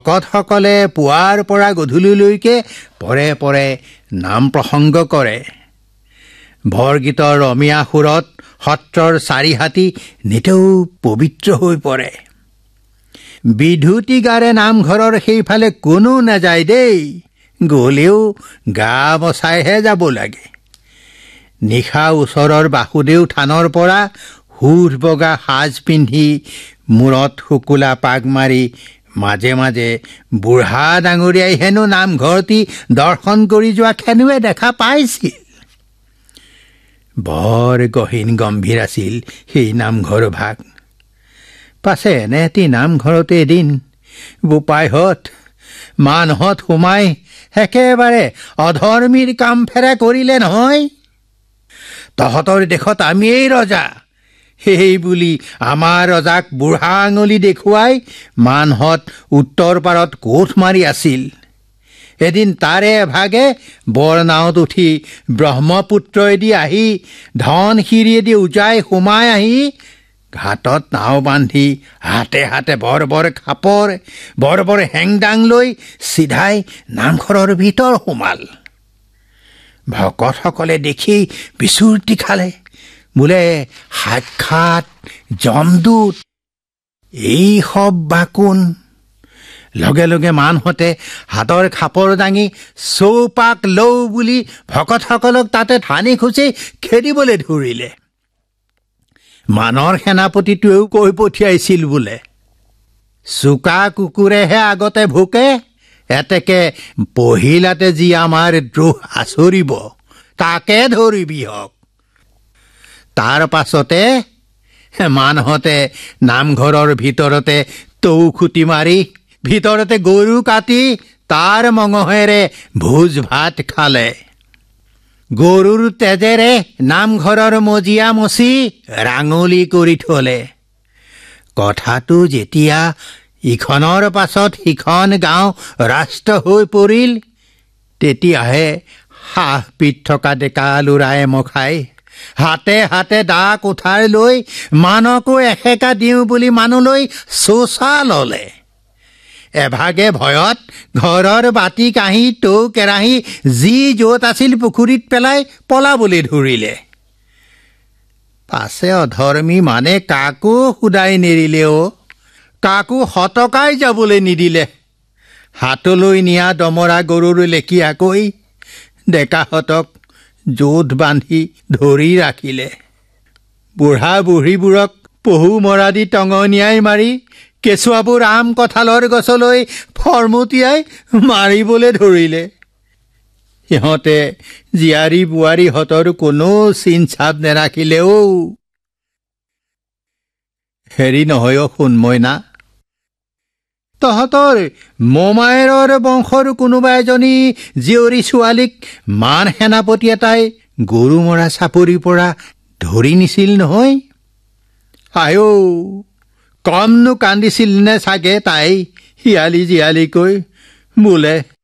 ভকতসকলে পুৱাৰ পৰা গধূলিলৈকে পৰে পৰে নাম প্ৰসংগ কৰে। বৰগীতৰ ৰমীয়া সুৰত সত্ৰৰ চাৰিহাতী নিতৌ পবিত্ৰ হৈ পৰে। বিধুতি গাৰে নামঘৰৰ সেইফালে কোনো নাযায় দেই, গ'লেও গা বচাইহে যাব লাগে। নিশা ওচৰৰ বাসুদেৱ থানৰ পৰা সুৰ বগা সাজ পিন্ধি মূৰত শুকুলা পাগ মাৰি মাজে মাজে বুঢ়া ডাঙৰীয়াই হেনো নামঘৰটি দৰ্শন কৰি যোৱা খেনুৱে দেখা পাইছিল। বৰ গহীন গম্ভীৰ আছিল সেই নামঘৰ ভাগ। পাছে এনে এটি নামঘৰতে এদিন বোপাইহঁত মানহঁত সোমাই একেবাৰে অধৰ্মীৰ কাম ফেৰা কৰিলে নহয়। তহঁতৰ দেশত আমিয়েই ৰজা, সেই বুলি আমাৰ ৰজাক বুঢ়া আঙুলি দেখুৱাই মানহঁত উত্তৰ পাৰত কোঠ মাৰি আছিল। এদিন তাৰে এভাগে বৰনাৱত উঠি ব্ৰহ্মপুত্ৰইদি আহি ধনশিৰিয়েদি উজাই সোমাই আহি ঘাটত নাও বান্ধি হাতে হাতে বৰ বৰ খাপৰ বৰ বৰ হেংদাং লৈ চিধাই নামঘৰৰ ভিতৰ সোমাল। ভকতসকলে দেখি বিচুৰ্তি খালে, বোলে সাক্ষাৎ যমদূত, এই সব বা কোন? লগে লগে মানহঁতে হাতৰ খাপৰ দাঙি চৌপাক লওঁ বুলি ভকতসকলক তাতে ঠানি খুচি খেদিবলৈ ধৰিলে। মানৰ সেনাপতিটোৱেও কৈ পঠিয়াইছিল বোলে, চোকা কুকুৰেহে আগতে ভোকে, এতেকে পহিলাতে যি আমাৰ দ্ৰোহ আচৰিব তাকে ধৰিবি হওক। তাৰ পাছতে মানহঁতে নামঘৰৰ ভিতৰতে তৌ খুটি মাৰি ভিতৰতে গৰু কাটি তাৰ মঙহেৰে ভোজ ভাত খালে। গৰুৰ তেজেৰে নামঘৰৰ মজিয়া মচি ৰাঙলী কৰি থলে। কথাটো যেতিয়া ইখনৰ পাছত সিখন গাঁও ৰাষ্ট্ৰ হৈ পৰিল, তেতিয়াহে সাহ পিত থকা ডেকা লৰাই মখাই হাতে হাতে দা কোঠাৰ লৈ মানকো এসেকা দিওঁ বুলি মানুহলৈ চোচা ললে। এভাগে ভয়ত ঘৰৰ বাতি কাঁহী টৌ কেৰাহী যি য'ত আছিল পুখুৰীত পেলাই পলাবলৈ ধৰিলে। পাছে অধৰ্মী মানে কাকো সুদাই নেৰিলেও, কাকো হতকাই যাবলৈ নিদিলে। হাতলৈ নিয়া দমৰা গৰুৰ লেখীয়াকৈ ডেকাহঁতক জোঁট বান্ধি ধৰি ৰাখিলে। বুঢ়া বুঢ়ীবোৰক পহু মৰা দি টঙনিয়াই মাৰি কেঁচুৱাবোৰ আম কঁঠালৰ গছলৈ ফৰমুটিয়াই মাৰিবলৈ ধৰিলে। সিহঁতে জীয়াৰী বোৱাৰীহঁতৰ কোনো চিন চাপ নেৰাখিলেও। হেৰি নহয় সোণ মইনা, তহঁতৰ মোমায়েৰৰ বংশৰ কোনোবা এজনী জীয়ৰী ছোৱালীক মান সেনাপতি এটাই গৰু মৰা চাপৰিৰ পৰা ধৰি নিছিল নহয়। আয়ৌ, কমনো কান্দিছিল নে চাগে তাই হিয়ালি জীয়ালিকৈ, বোলে